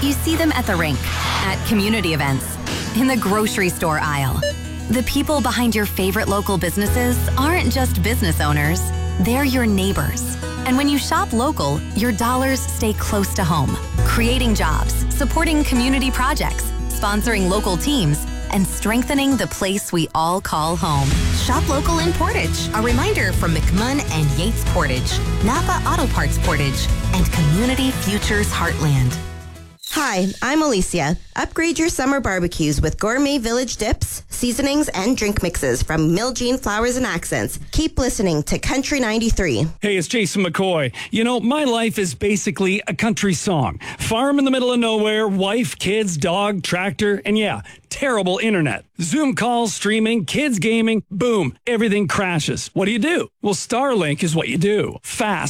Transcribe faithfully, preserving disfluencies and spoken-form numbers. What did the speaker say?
You see them at the rink, at community events, in the grocery store aisle. The people behind your favorite local businesses aren't just business owners, they're your neighbors. And when you shop local, your dollars stay close to home, creating jobs, supporting community projects, sponsoring local teams, and strengthening the place we all call home. Shop local in Portage. A reminder from McMunn and Yates Portage, Napa Auto Parts Portage, and Community Futures Heartland. Hi, I'm Alicia. Upgrade your summer barbecues with Gourmet Village dips, seasonings, and drink mixes from Miljean Flowers and Accents. Keep listening to Country ninety-three. Hey, it's Jason McCoy. You know, my life is basically a country song. Farm in the middle of nowhere, wife, kids, dog, tractor, and yeah, terrible internet. Zoom calls, streaming, kids gaming, boom, everything crashes. What do you do? Well, Starlink is what you do. Fast,